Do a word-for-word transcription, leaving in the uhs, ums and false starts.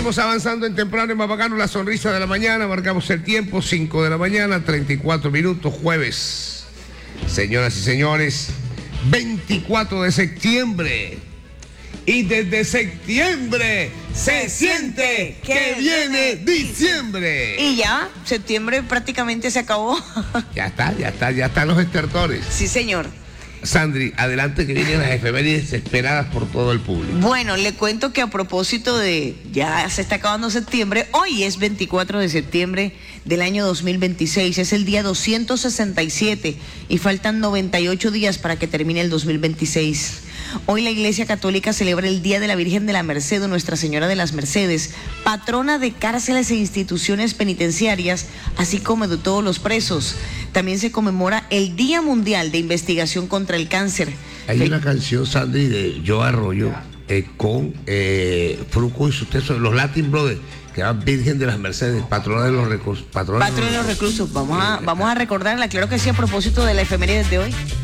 Seguimos avanzando en temprano en Mapacano, la sonrisa de la mañana. Marcamos el tiempo, cinco de la mañana, treinta y cuatro minutos, jueves. Señoras y señores, veinticuatro de septiembre. Y desde septiembre se siente que viene diciembre. Y ya, septiembre prácticamente se acabó. Ya está, ya está, ya están los estertores. Sí, señor. Sandri, adelante que vienen las efemérides esperadas por todo el público. Bueno, le cuento que a propósito de ya se está acabando septiembre, hoy es veinticuatro de septiembre del año dos mil veintiséis, es el día doscientos sesenta y siete y faltan noventa y ocho días para que termine el dos mil veintiséis. Hoy la Iglesia Católica celebra el Día de la Virgen de la Merced o Nuestra Señora de las Mercedes, patrona de cárceles e instituciones penitenciarias, así como de todos los presos. También se conmemora el Día Mundial de Investigación contra el Cáncer. Hay una canción, Sandri, de Joe Arroyo eh, con eh, Fruco y sus textos, los Latin Brothers, que era Virgen de las Mercedes, patrona de los recursos. Patrona de los reclusos. Vamos a, vamos a recordarla, claro que sí, a propósito de la efeméride de hoy.